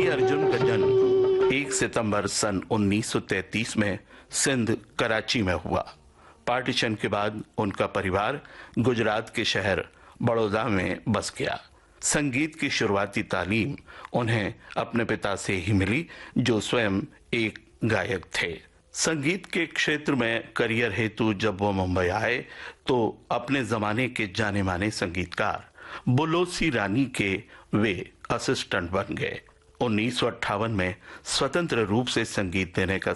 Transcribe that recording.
अर्जुन का जन्म 1 सितंबर सन 1933 में सिंध कराची में हुआ। पार्टीशन के बाद उनका परिवार गुजरात के शहर बड़ौदा में बस गया। संगीत की शुरुआती तालीम उन्हें अपने पिता से ही मिली, जो स्वयं एक गायक थे। संगीत के क्षेत्र में करियर हेतु जब वो मुंबई आए तो अपने जमाने के जाने माने संगीतकार बुल्लो सी रानी के वे असिस्टेंट बन गए। 1958 में स्वतंत्र रूप से संगीत देने का